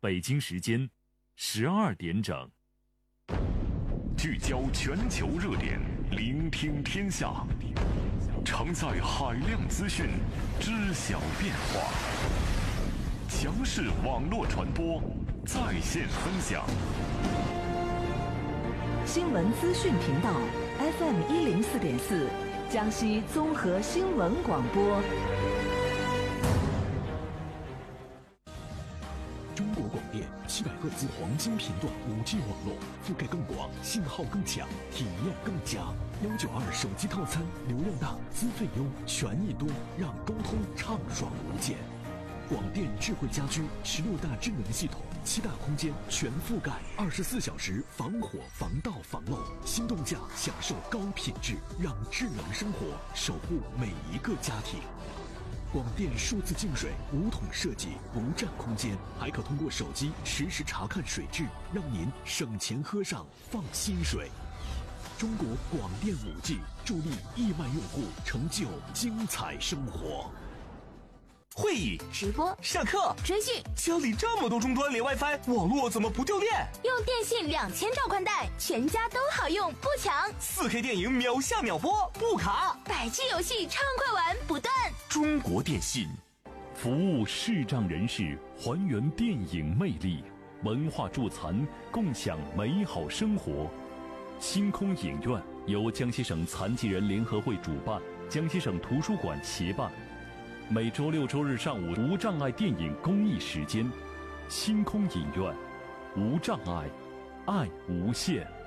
北京时间12点整。 聚焦全球热点，聆听天下，承载海量资讯，知晓变化。强势网络传播，在线分享。 新闻资讯频道 FM104.4，江西综合新闻广播。 中国广电700赫兹黄金频段5G 网络，覆盖更广，信号更强，体验更佳。192手机套餐，流量大，资费优，权益多，让沟通畅爽无间。广电智慧家居16大智能系统，7大空间全覆盖，24小时防火防盗防漏，心动价享受高品质，让智能生活守护每一个家庭。广电数字净水无桶设计，不占空间，还可通过手机实时查看水质，让您省钱喝上放心水。中国广电5G助力亿万用户成就精彩生活。 会议、 直播、 上课、 追剧， 家里这么多终端连 WiFi，网络怎么不掉电？ 用电信2000兆宽带，全家都好用，不抢。 4K 电影秒下秒播，不卡。 100G 游戏畅快玩不断。 中国电信，服务视障人士，还原电影魅力，文化助残，共享美好生活。星空影院由江西省残疾人联合会主办，江西省图书馆协办。每周6、周日上午无障碍电影公益时间，星空影院，无障碍，爱无限。